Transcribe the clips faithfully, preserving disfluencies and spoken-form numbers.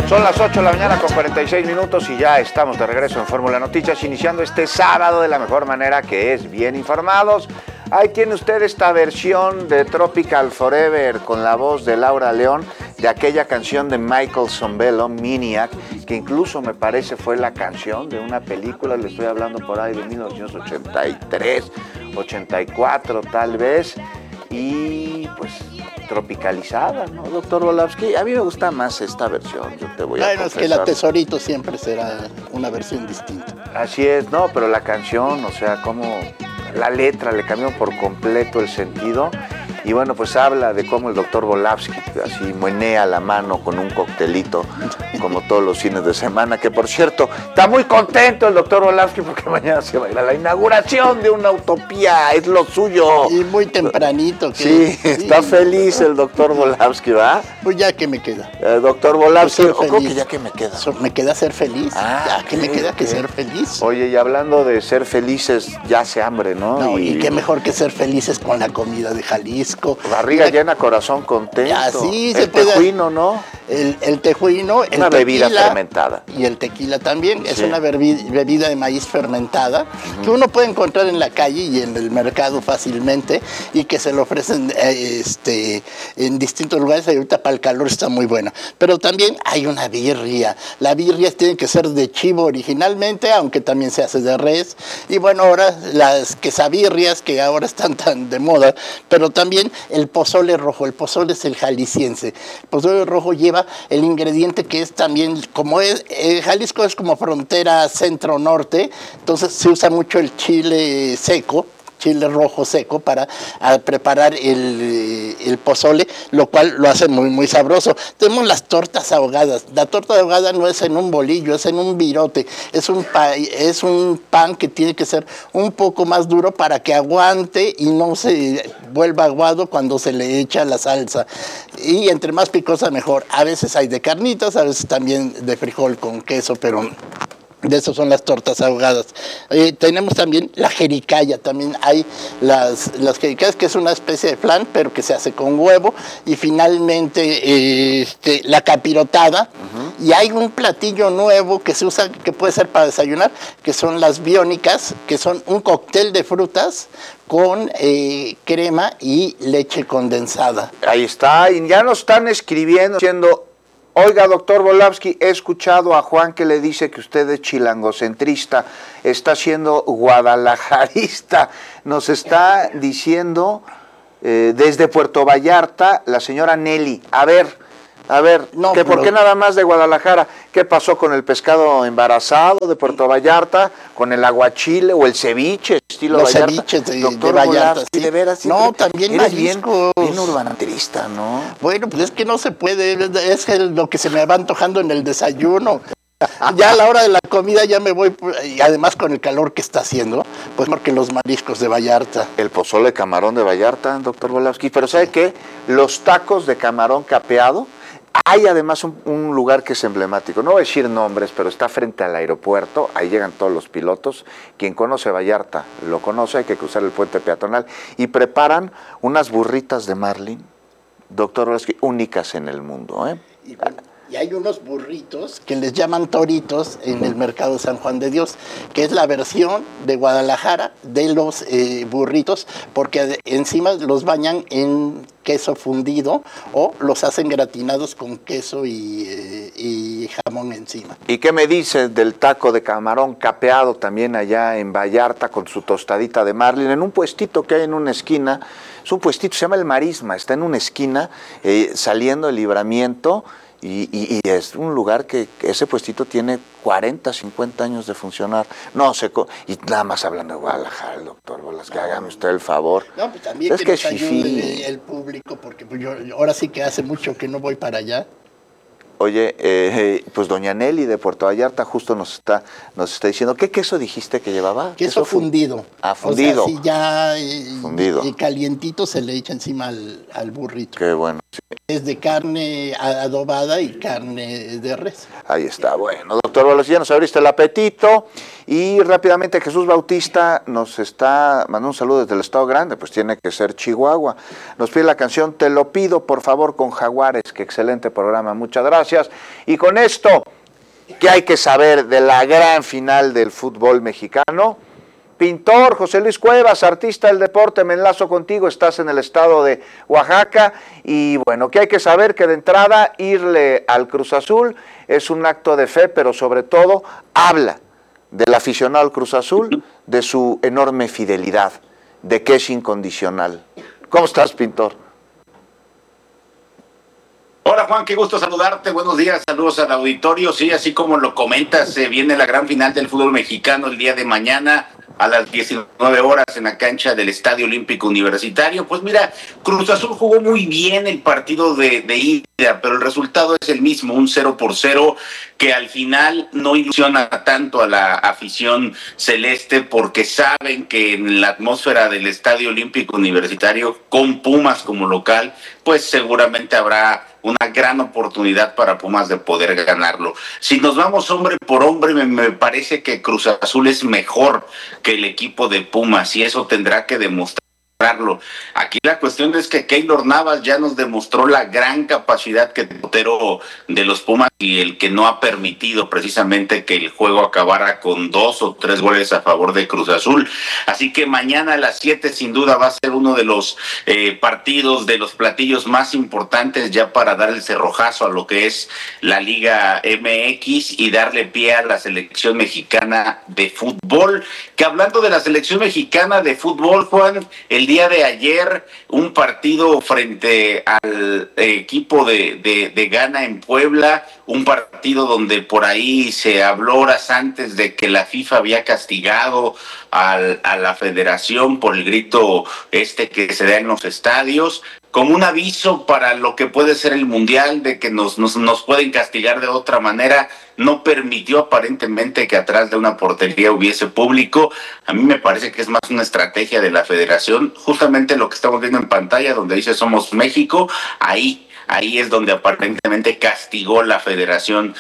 Son las ocho de la mañana con cuarenta y seis minutos y ya estamos de regreso en Fórmula Noticias, iniciando este sábado de la mejor manera, que es bien informados. Ahí tiene usted esta versión de Tropical Forever con la voz de Laura León, de aquella canción de Michael Sembello, Maniac, que incluso me parece fue la canción de una película, le estoy hablando por ahí de mil novecientos ochenta y tres, ochenta y cuatro tal vez, y pues tropicalizada, ¿no, doctor Volavsky? A mí me gusta más esta versión, yo te voy a Bueno, confesar. es que la Tesorito siempre será una versión distinta. Así es, no, pero la canción, o sea, como la letra le cambió por completo el sentido. Y bueno, pues habla de cómo el doctor Volavsky así menea la mano con un coctelito, como todos los fines de semana, que por cierto, está muy contento el doctor Volavsky porque mañana se va a ir a la inauguración de una utopía, es lo suyo. Y muy tempranito. Que, sí, sí, está feliz el doctor Volavsky, ¿va? Pues ya que me queda. El doctor Volavsky, Pues ¿cómo que ya que me queda? So, me queda ser feliz. Ah, ya que okay, me queda okay. que ser feliz. Oye, y hablando de ser felices, ya hace hambre, ¿no? No, y, y qué mejor que ser felices con la comida de Jalisco. Barriga la, llena, corazón contento. Así el se puede, tejuino, ¿no? El, el tejuino, el una bebida tequila, fermentada. Y el tequila también. Sí. Es una bebida de maíz fermentada, uh-huh, que uno puede encontrar en la calle y en el mercado fácilmente, y que se lo ofrecen eh, este, en distintos lugares. Ahorita para el calor está muy buena. Pero también hay una birria. La birria tiene que ser de chivo originalmente, aunque también se hace de res. Y bueno, ahora las quesabirrias, que ahora están tan de moda, pero también el pozole rojo. El pozole es el jalisciense. El pozole rojo lleva el ingrediente que es también, como es, eh, Jalisco es como frontera centro-norte, entonces se usa mucho el chile seco, chile rojo seco para preparar el, el pozole, lo cual lo hace muy muy sabroso. Tenemos las tortas ahogadas. La torta ahogada no es en un bolillo, es en un virote. Es un, pa, es un pan que tiene que ser un poco más duro para que aguante y no se vuelva aguado cuando se le echa la salsa. Y entre más picosa mejor. A veces hay de carnitas, a veces también de frijol con queso, pero de eso son las tortas ahogadas. Eh, tenemos también la jericaya, también hay las, las jericayas, que es una especie de flan, pero que se hace con huevo, y finalmente eh, este, la capirotada, uh-huh, y hay un platillo nuevo que se usa, que puede ser para desayunar, que son las biónicas, que son un cóctel de frutas con eh, crema y leche condensada. Ahí está, y ya nos están escribiendo, diciendo: oiga, doctor Volavsky, he escuchado a Juan que le dice que usted es chilangocentrista, está siendo guadalajarista. Nos está diciendo eh, desde Puerto Vallarta la señora Nelly. A ver, a ver, no, ¿que pero... ¿por qué nada más de Guadalajara? ¿Qué pasó con el pescado embarazado de Puerto Vallarta? ¿Con el aguachile o el ceviche estilo Los Vallarta? ceviches de, doctor de Vallarta, Volavsky, sí. de veras, no, también eres bien, mariscos. bien urbanantrista, ¿no? Bueno, pues es que no se puede, es el, lo que se me va antojando en el desayuno. Ya a la hora de la comida ya me voy, y además con el calor que está haciendo, pues porque los mariscos de Vallarta. El pozole de camarón de Vallarta, doctor Volavsky, pero ¿sabe qué? Los tacos de camarón capeado. Hay además un, un lugar que es emblemático, no voy a decir nombres, pero está frente al aeropuerto, ahí llegan todos los pilotos. Quien conoce Vallarta lo conoce, hay que cruzar el puente peatonal, y preparan unas burritas de marlin, doctor Volavsky, únicas en el mundo, ¿eh? Y, bueno, y hay unos burritos que les llaman toritos en el mercado de San Juan de Dios, que es la versión de Guadalajara de los eh, burritos, porque encima los bañan en queso fundido o los hacen gratinados con queso y, eh, y jamón encima. ¿Y qué me dice del taco de camarón capeado también allá en Vallarta con su tostadita de marlin, en un puestito que hay en una esquina? Es un puestito, se llama El Marisma, está en una esquina eh, saliendo el Libramiento, y, y, y es un lugar que, que ese puestito tiene cuarenta, cincuenta años de funcionar. No sé, y nada más hablando de Guadalajara, el doctor Volavsky, no, hágame usted el favor. No, pues también es que, que nos ayude el público, porque pues yo ahora sí que hace mucho que no voy para allá. Oye, eh, pues doña Nelly de Puerto Vallarta justo nos está, nos está diciendo, ¿qué queso dijiste que llevaba? Queso, queso fundido. Ah, fundido. O sea, sí, ya fundido. Y, y calientito se le echa encima al, al burrito. Qué bueno. Es de carne adobada y carne de res. Ahí está, bueno, doctor Valos, ya nos abriste el apetito. Y rápidamente Jesús Bautista nos está mandando un saludo desde el Estado Grande, pues tiene que ser Chihuahua. Nos pide la canción Te lo pido, por favor, con Jaguares. Qué excelente programa, muchas gracias. Y con esto, ¿qué hay que saber de la gran final del fútbol mexicano? Pintor José Luis Cuevas, artista del deporte, me enlazo contigo, estás en el estado de Oaxaca y bueno, ¿qué hay que saber? Que de entrada irle al Cruz Azul es un acto de fe, pero sobre todo habla del aficionado al Cruz Azul, de su enorme fidelidad, de que es incondicional. ¿Cómo estás, Pintor? Hola Juan, qué gusto saludarte, buenos días, saludos al auditorio. Sí, así como lo comentas, se viene la gran final del fútbol mexicano el día de mañana a las diecinueve horas en la cancha del Estadio Olímpico Universitario. Pues mira, Cruz Azul jugó muy bien el partido de, de ida, pero el resultado es el mismo, un cero por cero, que al final no ilusiona tanto a la afición celeste porque saben que en la atmósfera del Estadio Olímpico Universitario, con Pumas como local, pues seguramente habrá una gran oportunidad para Pumas de poder ganarlo. Si nos vamos hombre por hombre, me, me parece que Cruz Azul es mejor que el equipo de Pumas y eso tendrá que demostrar. Aquí la cuestión es que Keylor Navas ya nos demostró la gran capacidad que portero de los Pumas y el que no ha permitido precisamente que el juego acabara con dos o tres goles a favor de Cruz Azul. Así que mañana a las siete sin duda va a ser uno de los eh, partidos, de los platillos más importantes ya para dar el cerrojazo a lo que es la Liga M X y darle pie a la selección mexicana de fútbol. Que hablando de la selección mexicana de fútbol, Juan, el día de ayer un partido frente al equipo de, de, de Ghana en Puebla, un partido donde por ahí se habló horas antes de que la FIFA había castigado al, a la federación por el grito este que se da en los estadios, como un aviso para lo que puede ser el Mundial, de que nos, nos, nos pueden castigar de otra manera. No permitió aparentemente que atrás de una portería hubiese público. A mí me parece que es más una estrategia de la federación, justamente lo que estamos viendo en pantalla, donde dice Somos México, ahí Ahí es donde aparentemente castigó la federación,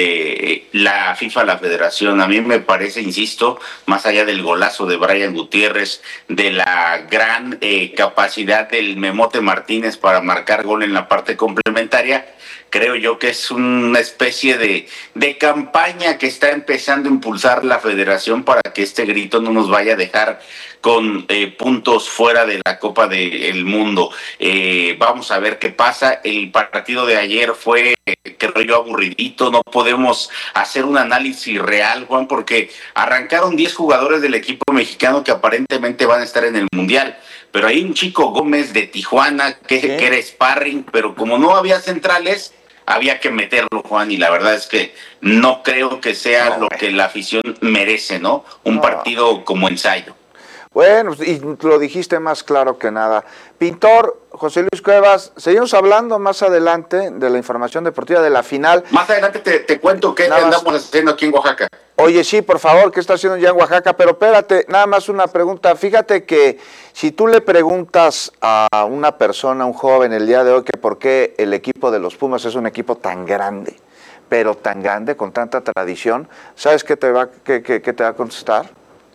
eh, la FIFA, la federación. A mí me parece, insisto, más allá del golazo de Brian Gutiérrez, de la gran eh, capacidad del Memote Martínez para marcar gol en la parte complementaria, creo yo que es una especie de, de campaña que está empezando a impulsar la federación para que este grito no nos vaya a dejar con eh, puntos fuera de la Copa del Mundo. Eh, vamos a ver qué pasa. El partido de ayer fue, creo yo, aburridito. No podemos hacer un análisis real, Juan, porque arrancaron diez jugadores del equipo mexicano que aparentemente van a estar en el Mundial. Pero hay un chico Gómez de Tijuana que, que era sparring, pero como no había centrales, había que meterlo, Juan, y la verdad es que no creo que sea no, lo que la afición merece, ¿no? Un no. partido como ensayo. Bueno, y lo dijiste más claro que nada. Pintor José Luis Cuevas, seguimos hablando más adelante de la información deportiva de la final. Más adelante te, te cuento qué nada andamos más haciendo aquí en Oaxaca. Oye, sí, por favor, ¿qué está haciendo ya en Oaxaca? Pero espérate, nada más una pregunta. Fíjate que si tú le preguntas a una persona, a un joven el día de hoy, que por qué el equipo de los Pumas es un equipo tan grande, pero tan grande, con tanta tradición, ¿sabes qué te va, qué, qué, qué te va a contestar?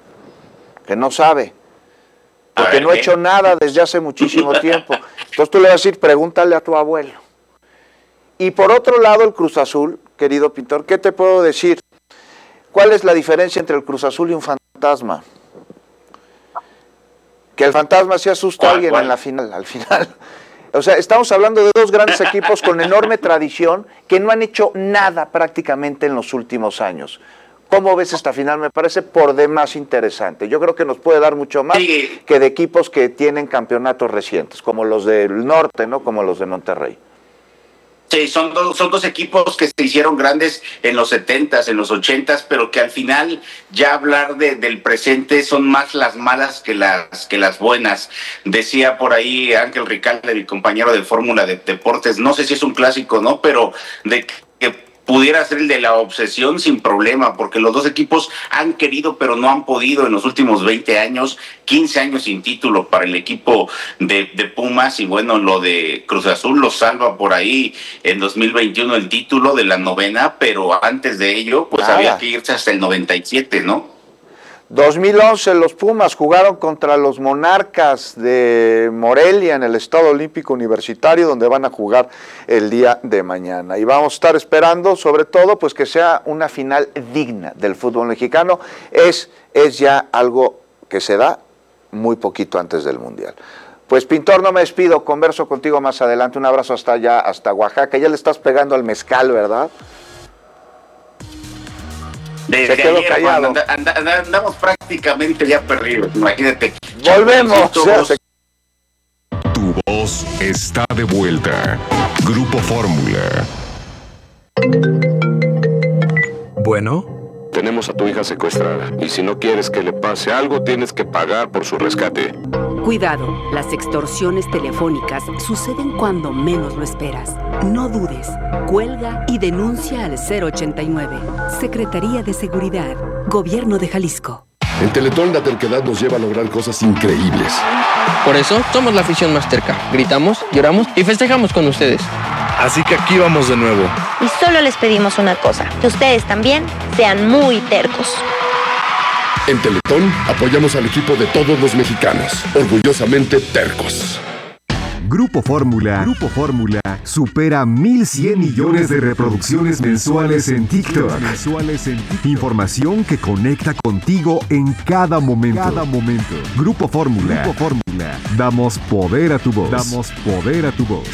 Que no sabe, porque ver, no ha hecho nada desde hace muchísimo tiempo. Entonces tú le vas a decir, pregúntale a tu abuelo. Y por otro lado, el Cruz Azul, querido Pintor, ¿qué te puedo decir? ¿Cuál es la diferencia entre el Cruz Azul y un fantasma? Que el fantasma se asusta a alguien en la final, al final. O sea, estamos hablando de dos grandes equipos con enorme tradición que no han hecho nada prácticamente en los últimos años. ¿Cómo ves esta final? Me parece por demás interesante. Yo creo que nos puede dar mucho más sí. que de equipos que tienen campeonatos recientes, como los del norte, ¿no? Como los de Monterrey. Sí, son dos, son dos equipos que se hicieron grandes en los setentas, en los ochentas, pero que al final ya hablar de, del presente son más las malas que las que las buenas. Decía por ahí Ángel Ricalde, mi compañero de Fórmula de Deportes, no sé si es un clásico, ¿no? Pero de que pudiera ser el de la obsesión sin problema, porque los dos equipos han querido pero no han podido en los últimos veinte años, quince años sin título para el equipo de, de Pumas, y bueno, lo de Cruz Azul lo salva por ahí en dos mil veintiuno el título de la novena, pero antes de ello pues Nada. había que irse hasta el noventa y siete, ¿no? dos mil once los Pumas jugaron contra los Monarcas de Morelia en el Estadio Olímpico Universitario, donde van a jugar el día de mañana. Y vamos a estar esperando, sobre todo, pues que sea una final digna del fútbol mexicano. Es, es ya algo que se da muy poquito antes del Mundial. Pues Pintor, no me despido, converso contigo más adelante. Un abrazo hasta allá, hasta Oaxaca. Ya le estás pegando al mezcal, ¿verdad? Desde Se quedó ayer, callado. And, and, and, andamos prácticamente ya perdidos, imagínate. Volvemos. Tu voz está de vuelta. Grupo Fórmula. Bueno. Tenemos a tu hija secuestrada y si no quieres que le pase algo, tienes que pagar por su rescate. Cuidado, las extorsiones telefónicas suceden cuando menos lo esperas. No dudes, cuelga y denuncia al cero ochenta y nueve. Secretaría de Seguridad, Gobierno de Jalisco. En Teletón la terquedad nos lleva a lograr cosas increíbles. Por eso somos la afición más terca. Gritamos, lloramos y festejamos con ustedes. Así que aquí vamos de nuevo. Y solo les pedimos una cosa, que ustedes también sean muy tercos. En Teletón apoyamos al equipo de todos los mexicanos, orgullosamente tercos. Grupo Fórmula, Grupo Fórmula supera mil cien millones de reproducciones mensuales en TikTok. Mensuales en TikTok. Información que conecta contigo en cada momento. Cada momento. Grupo Fórmula, Grupo Fórmula. Damos poder a tu voz. Damos poder a tu voz.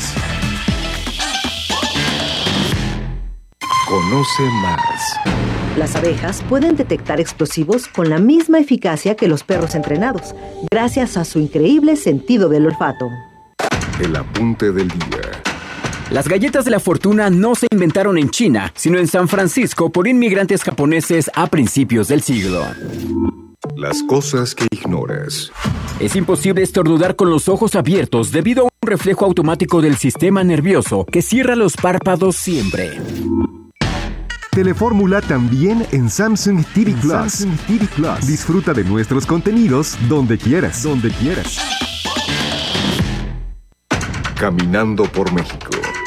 Conoce más. Las abejas pueden detectar explosivos con la misma eficacia que los perros entrenados, gracias a su increíble sentido del olfato. El apunte del día. Las galletas de la fortuna no se inventaron en China, sino en San Francisco por inmigrantes japoneses a principios del siglo. Las cosas que ignoras. Es imposible estornudar con los ojos abiertos debido a un reflejo automático del sistema nervioso que cierra los párpados siempre. Telefórmula también en Samsung T V Plus. Samsung T V Plus. Disfruta de nuestros contenidos donde quieras. Donde quieras. Caminando por México.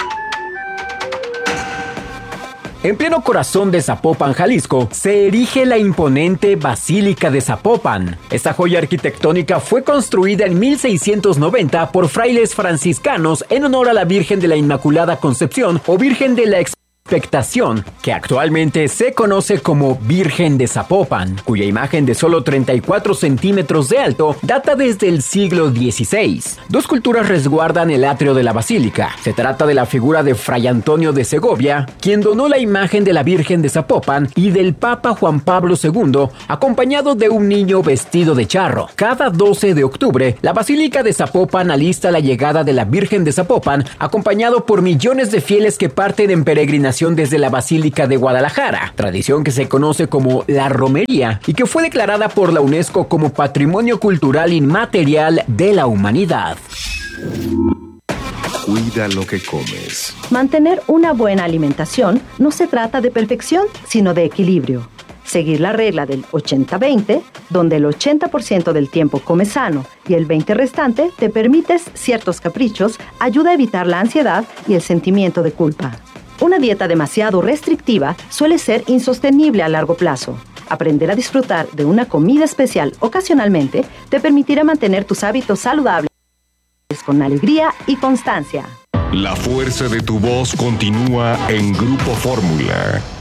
En pleno corazón de Zapopan, Jalisco, se erige la imponente Basílica de Zapopan. Esta joya arquitectónica fue construida en mil seiscientos noventa por frailes franciscanos en honor a la Virgen de la Inmaculada Concepción o Virgen de la Expectación, que actualmente se conoce como Virgen de Zapopan, cuya imagen de solo treinta y cuatro centímetros de alto data desde el siglo dieciséis. Dos culturas resguardan el atrio de la basílica. Se trata de la figura de Fray Antonio de Segovia, quien donó la imagen de la Virgen de Zapopan, y del Papa Juan Pablo segundo, acompañado de un niño vestido de charro. Cada doce de octubre, la Basílica de Zapopan alista la llegada de la Virgen de Zapopan, acompañado por millones de fieles que parten en peregrinación desde la Basílica de Guadalajara, tradición que se conoce como la romería y que fue declarada por la UNESCO como Patrimonio Cultural Inmaterial de la Humanidad. Cuida lo que comes. Mantener una buena alimentación no se trata de perfección, sino de equilibrio. Seguir la regla del ochenta veinte, donde el ochenta por ciento del tiempo comes sano y el veinte por ciento restante te permites ciertos caprichos, ayuda a evitar la ansiedad y el sentimiento de culpa. Una dieta demasiado restrictiva suele ser insostenible a largo plazo. Aprender a disfrutar de una comida especial ocasionalmente te permitirá mantener tus hábitos saludables con alegría y constancia. La fuerza de tu voz continúa en Grupo Fórmula.